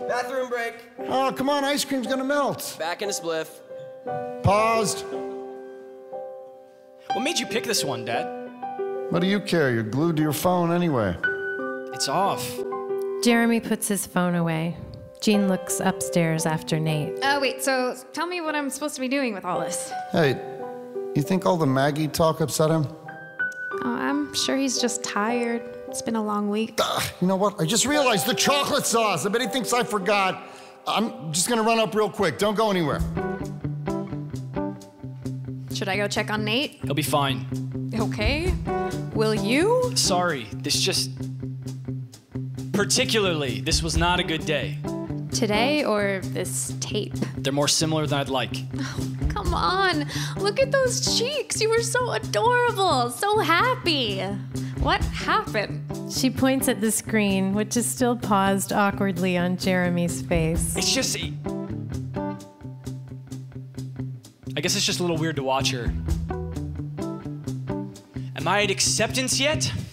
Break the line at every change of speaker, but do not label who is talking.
Bathroom break.
Oh, come on, ice cream's gonna melt.
Back in a spliff.
Paused.
What made you pick this one, Dad?
What do you care? You're glued to your phone anyway.
It's off.
Jeremy puts his phone away. Jean looks upstairs after Nate.
Wait, so tell me what I'm supposed to be doing with all this.
Hey, you think all the Maggie talk upset him?
Oh, I'm sure he's just tired. It's been a long week.
You know what? I just realized the chocolate sauce. I bet he thinks I forgot. I'm just gonna run up real quick. Don't go anywhere.
Should I go check on Nate?
He'll be fine.
Okay. Will you?
Sorry, particularly, this was not a good day.
Today or this tape?
They're more similar than I'd like.
Come on, look at those cheeks. You were so adorable, so happy. What happened?
She points at the screen, which is still paused awkwardly on Jeremy's face.
It's just... I guess it's just a little weird to watch her. Am I at acceptance yet?